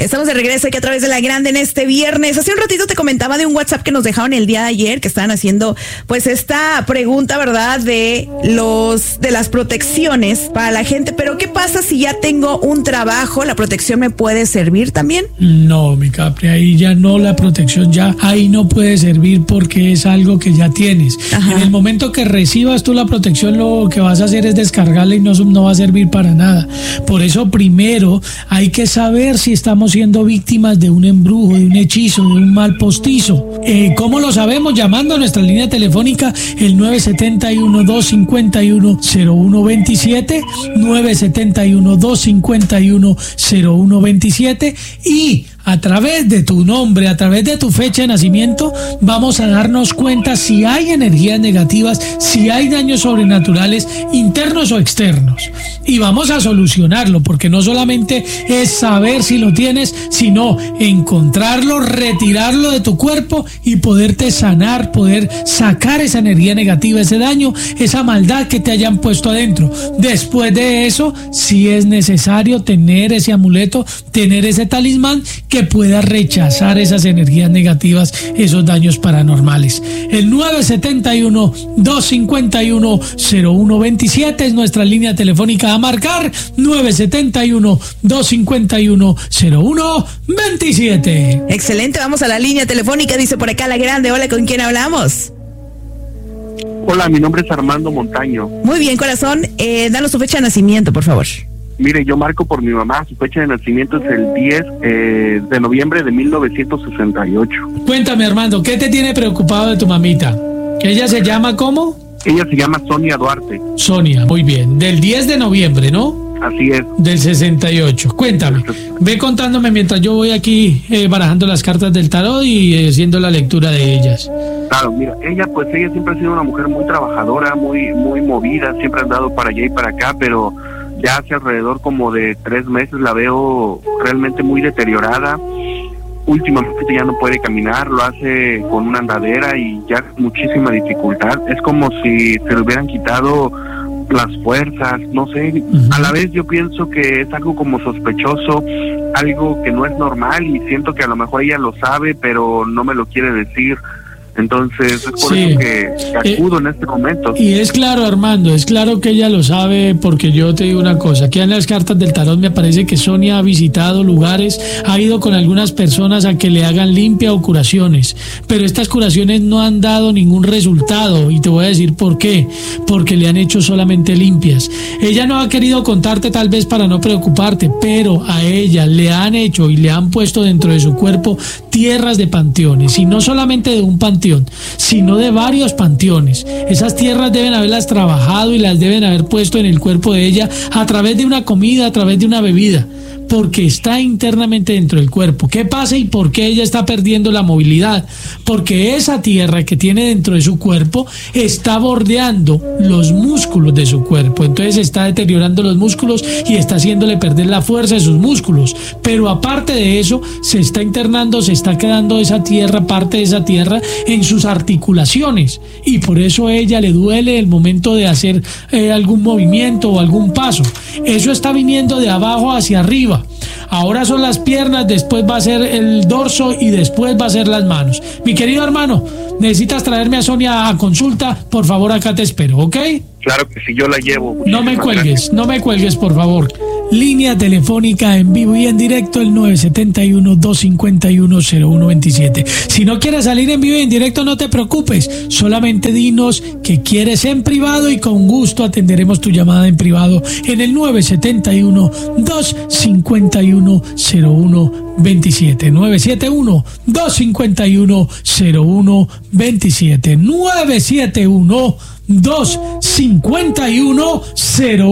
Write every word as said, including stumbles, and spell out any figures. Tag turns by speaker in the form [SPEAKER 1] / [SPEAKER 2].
[SPEAKER 1] Estamos de regreso aquí a través de La Grande en este viernes. Hace un ratito te comentaba de un WhatsApp que nos dejaron el día de ayer, que estaban haciendo pues esta pregunta, ¿verdad? De los de las protecciones para la gente. Pero ¿qué pasa si ya tengo un trabajo? ¿La protección me puede servir también?
[SPEAKER 2] No, mi Capri, ahí ya no, la protección ya ahí no puede servir porque es algo que ya tienes. Ajá. En el momento que recibas tú la protección, lo que vas a hacer es descargarla y no, no va a servir para nada. Por eso primero hay que saber si estamos siendo víctimas de un embrujo, de un hechizo, de un mal postizo. Eh, ¿Cómo lo sabemos? Llamando a nuestra línea telefónica el nueve siete uno, dos cinco uno, cero uno dos siete, nueve siete uno, dos cinco uno, cero uno dos siete, y a través de tu nombre, a través de tu fecha de nacimiento, vamos a darnos cuenta si hay energías negativas, si hay daños sobrenaturales internos o externos. Y vamos a solucionarlo, porque no solamente es saber si lo tienes, sino encontrarlo, retirarlo de tu cuerpo y poderte sanar, poder sacar esa energía negativa, ese daño, esa maldad que te hayan puesto adentro. Después de eso, si es necesario tener ese amuleto, tener ese talismán que pueda rechazar esas energías negativas, esos daños paranormales. El nueve siete uno, dos cinco uno, cero uno dos siete es nuestra línea telefónica a marcar, nueve siete uno, dos cinco uno, cero uno dos siete.
[SPEAKER 1] Excelente, vamos a la línea telefónica, dice por acá La Grande. Hola, ¿con quién hablamos?
[SPEAKER 3] Hola, mi nombre es Armando Montaño.
[SPEAKER 1] Muy bien, corazón, eh, danos tu fecha de nacimiento, por favor.
[SPEAKER 3] Mire, yo marco por mi mamá, su fecha de nacimiento es el diez eh, de noviembre de mil novecientos sesenta y ocho.
[SPEAKER 2] Cuéntame, Armando, ¿qué te tiene preocupado de tu mamita? ¿Ella se llama cómo?
[SPEAKER 3] Ella se llama Sonia Duarte.
[SPEAKER 2] Sonia, muy bien, del diez de noviembre, ¿no?
[SPEAKER 3] Así es.
[SPEAKER 2] Del sesenta y ocho. Cuéntame, ve contándome mientras yo voy aquí eh, barajando las cartas del tarot y eh, haciendo la lectura de ellas.
[SPEAKER 3] Claro, mira, ella pues ella siempre ha sido una mujer muy trabajadora, muy muy movida, siempre ha andado para allá y para acá, pero ya hace alrededor como de tres meses la veo realmente muy deteriorada. Últimamente ya no puede caminar, lo hace con una andadera y ya con muchísima dificultad. Es como si se le hubieran quitado las fuerzas, no sé. Uh-huh. A la vez yo pienso que es algo como sospechoso, algo que no es normal, y siento que a lo mejor ella lo sabe, pero no me lo quiere decir. Entonces es por sí. eso que, que acudo eh, en este momento.
[SPEAKER 2] Y es claro, Armando, es claro que ella lo sabe, porque yo te digo una cosa, aquí en las cartas del tarot me parece que Sonia ha visitado lugares, ha ido con algunas personas a que le hagan limpia o curaciones, pero estas curaciones no han dado ningún resultado, y te voy a decir por qué, porque le han hecho solamente limpias. Ella no ha querido contarte, tal vez para no preocuparte, pero a ella le han hecho y le han puesto dentro de su cuerpo tierras de panteones, y no solamente de un panteón, sino de varios panteones. Esas tierras deben haberlas trabajado y las deben haber puesto en el cuerpo de ella a través de una comida, a través de una bebida, porque está internamente dentro del cuerpo. ¿Qué pasa y por qué ella está perdiendo la movilidad? Porque esa tierra que tiene dentro de su cuerpo está bordeando los músculos de su cuerpo, entonces está deteriorando los músculos y está haciéndole perder la fuerza de sus músculos. Pero aparte de eso, se está internando, se está quedando esa tierra, parte de esa tierra, en sus articulaciones, y por eso a ella le duele el momento de hacer eh, algún movimiento o algún paso. Eso está viniendo de abajo hacia arriba. Ahora son las piernas, después va a ser el dorso y después va a ser las manos. Mi querido hermano, necesitas traerme a Sonia a consulta, por favor, acá te espero, ¿ok?
[SPEAKER 3] Claro que sí, yo la llevo.
[SPEAKER 2] No me cuelgues, gracias. no me cuelgues, por favor. Línea telefónica en vivo y en directo, el nueve siete uno, dos cinco uno, cero uno dos siete. Si no quieres salir en vivo y en directo, no te preocupes, solamente dinos que quieres en privado y con gusto atenderemos tu llamada en privado en el nueve siete uno, dos cinco uno, cero uno dos siete. nueve siete uno, dos cinco uno, cero uno dos siete. nueve siete uno, dos cinco uno, cero uno